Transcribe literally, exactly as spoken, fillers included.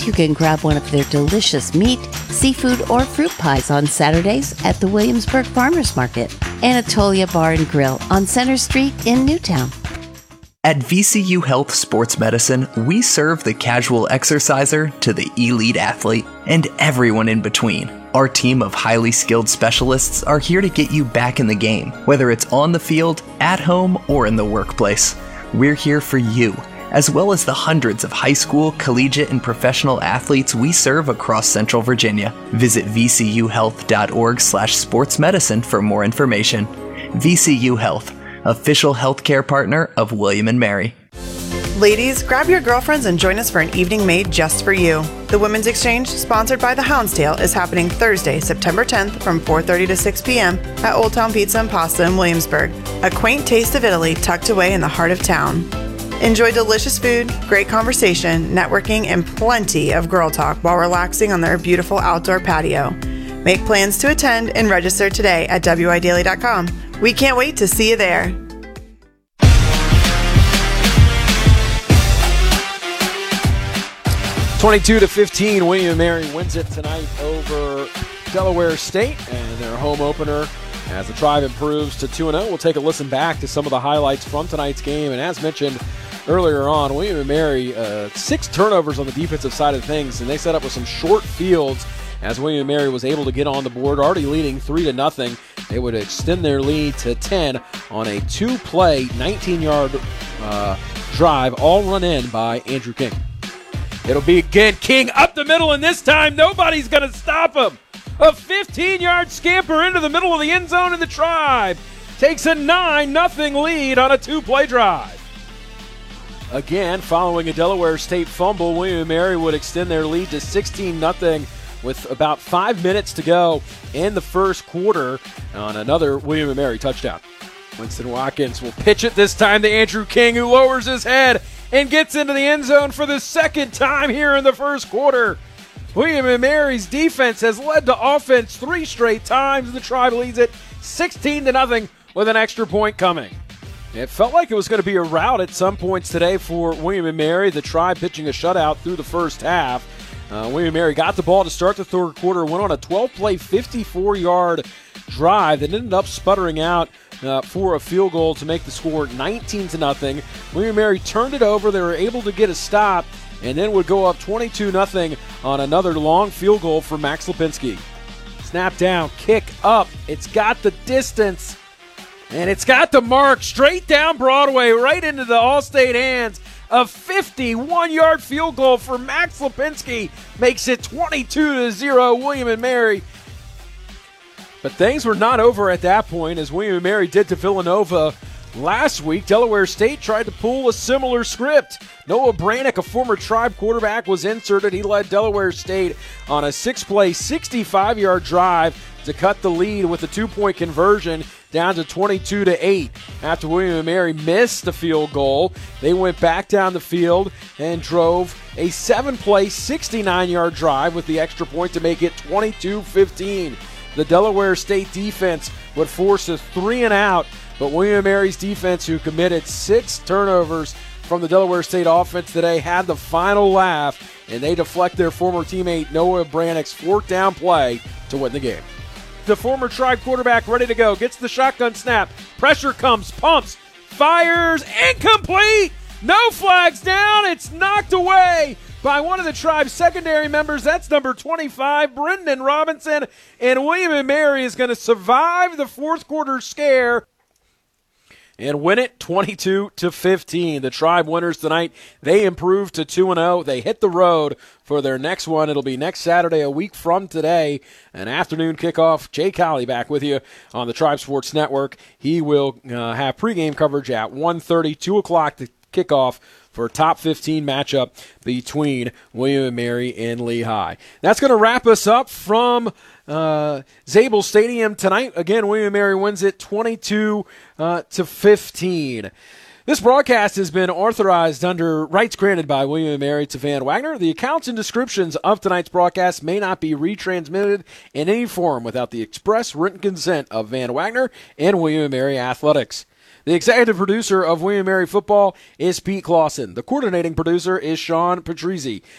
You can grab one of their delicious meat, seafood, or fruit pies on Saturdays at the Williamsburg Farmers Market. Anatolia Bar and Grill on Center Street in Newtown. At V C U Health Sports Medicine, we serve the casual exerciser to the elite athlete and everyone in between. Our team of highly skilled specialists are here to get you back in the game, whether it's on the field, at home, or in the workplace. We're here for you, as well as the hundreds of high school, collegiate, and professional athletes we serve across Central Virginia. Visit v c u health dot org slash sports medicine for more information. V C U Health, official healthcare partner of William and Mary. Ladies, grab your girlfriends and join us for an evening made just for you. The Women's Exchange, sponsored by the Houndstail, is happening Thursday, September tenth from four thirty to six p.m. at Old Town Pizza and Pasta in Williamsburg, a quaint taste of Italy tucked away in the heart of town. Enjoy delicious food, great conversation, networking, and plenty of girl talk while relaxing on their beautiful outdoor patio. Make plans to attend and register today at w i daily dot com. We can't wait to see you there. twenty-two to fifteen, William and Mary wins it tonight over Delaware State, and their home opener as the Tribe improves to two and oh. We'll take a listen back to some of the highlights from tonight's game, and as mentioned earlier on, William and Mary, uh, six turnovers on the defensive side of things, and they set up with some short fields as William and Mary was able to get on the board, already leading three to nothing. They would extend their lead to ten on a two-play, nineteen-yard uh, drive, all run in by Andrew King. It'll be again King up the middle, and this time nobody's going to stop him. A fifteen-yard scamper into the middle of the end zone, and the Tribe takes a nine nothing lead on a two-play drive. Again, following a Delaware State fumble, William and Mary would extend their lead to sixteen nothing with about five minutes to go in the first quarter on another William and Mary touchdown. Winston Watkins will pitch it this time to Andrew King, who lowers his head and gets into the end zone for the second time here in the first quarter. William and Mary's defense has led to offense three straight times. The Tribe leads it sixteen to nothing with an extra point coming. It felt like it was going to be a rout at some points today for William and Mary. The Tribe pitching a shutout through the first half. Uh, William and Mary got the ball to start the third quarter, went on a twelve-play, fifty-four-yard drive that ended up sputtering out uh, for a field goal to make the score nineteen to nothing. William and Mary turned it over. They were able to get a stop and then would go up twenty-two nothing on another long field goal for Max Lipinski. Snap down, kick up. It's got the distance, and it's got the mark straight down Broadway, right into the All-State hands. A fifty-one-yard field goal for Max Lipinski makes it twenty-two to zero, William and Mary. But things were not over at that point, as William and Mary did to Villanova last week. Delaware State tried to pull a similar script. Noah Branick, a former Tribe quarterback, was inserted. He led Delaware State on a six-play, sixty-five-yard drive to cut the lead with a two-point conversion down to twenty-two to eight. After William and Mary missed the field goal, they went back down the field and drove a seven-play, sixty-nine-yard drive with the extra point to make it twenty-two fifteen. The Delaware State defense would force a three and out, but William and Mary's defense, who committed six turnovers from the Delaware State offense today, had the final laugh, and they deflect their former teammate Noah Branick's fourth down play to win the game. The former Tribe quarterback ready to go, gets the shotgun snap, pressure comes, pumps, fires, incomplete! No flags down, it's knocked away by one of the Tribe's secondary members. That's number twenty-five, Brendan Robinson, and William and Mary is going to survive the fourth quarter scare and win it twenty-two to fifteen. The Tribe winners tonight, they improved to two and oh. They hit the road for their next one. It'll be next Saturday, a week from today, an afternoon kickoff. Jay Cowley back with you on the Tribe Sports Network. He will uh, have pregame coverage at one thirty, two o'clock to kickoff for a top fifteen matchup between William and Mary and Lehigh. That's going to wrap us up from uh, Zabel Stadium tonight. Again, William and Mary wins it twenty-two to fifteen. This broadcast has been authorized under rights granted by William and Mary to Van Wagner. The accounts and descriptions of tonight's broadcast may not be retransmitted in any form without the express written consent of Van Wagner and William and Mary Athletics. The executive producer of William and Mary Football is Pete Clausen. The coordinating producer is Sean Patrizzi.